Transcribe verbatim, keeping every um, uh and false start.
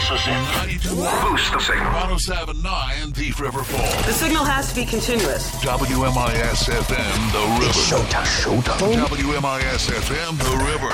This is it. ninety-two Boost the signal. one oh seven point nine Thief River Falls. The signal has to be continuous. W M I S F M, The River. It's showtime. Showtime. W M I S F M, The River.